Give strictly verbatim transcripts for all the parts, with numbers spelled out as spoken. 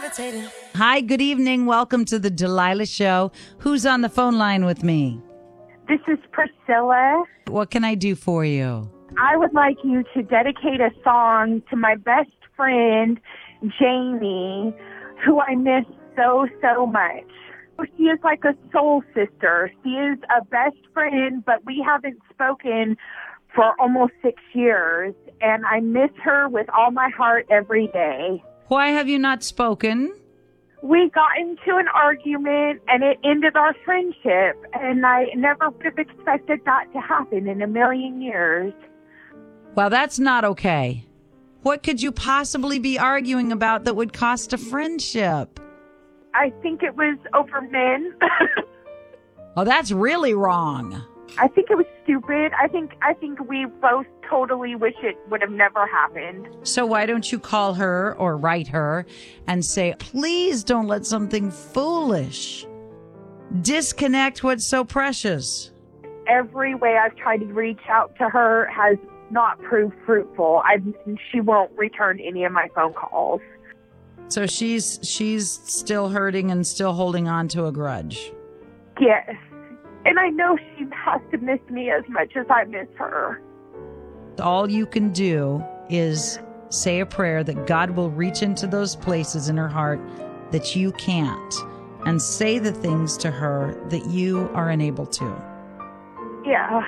levitating. Hi, good evening. Welcome to the Delilah Show. Who's on the phone line with me? This is Priscilla. What can I do for you? I would like you to dedicate a song to my best friend, Jamie, who I miss so, so much. She is like a soul sister. She is a best friend, but we haven't spoken for almost six years, and I miss her with all my heart every day. Why have you not spoken? We got into an argument, and it ended our friendship, and I never would have expected that to happen in a million years. Well, that's not okay. What could you possibly be arguing about that would cost a friendship? I think it was over men. Oh, that's really wrong. I think it was stupid. I think I think we both totally wish it would have never happened. So why don't you call her or write her and say, please don't let something foolish disconnect what's so precious. Every way I've tried to reach out to her has not proved fruitful. I she won't return any of my phone calls. So she's she's still hurting and still holding on to a grudge. Yes. And I know she has to miss me as much as I miss her. All you can do is say a prayer that God will reach into those places in her heart that you can't, and say the things to her that you are unable to. Yeah.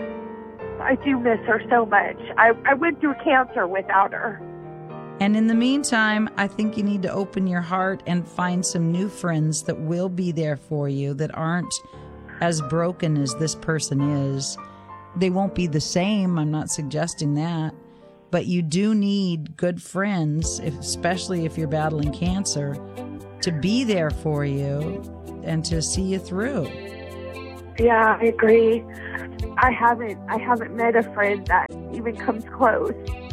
I do miss her so much. I, I went through cancer without her. And in the meantime, I think you need to open your heart and find some new friends that will be there for you, that aren't as broken as this person is. They won't be the same. I'm not suggesting that. But you do need good friends, if, especially if you're battling cancer, to be there for you and to see you through. Yeah, I agree. I haven't I haven't met a friend that even comes close.